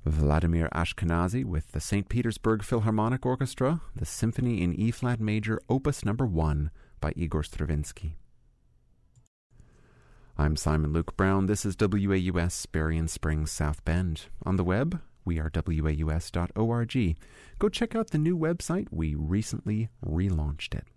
Vladimir Ashkenazy with the St. Petersburg Philharmonic Orchestra, the Symphony in E-flat major, Opus No. 1 by Igor Stravinsky. I'm Simon Luke Brown. This is WAUS Berrien Springs, South Bend. On the web, we are waus.org. Go check out the new website. We recently relaunched it.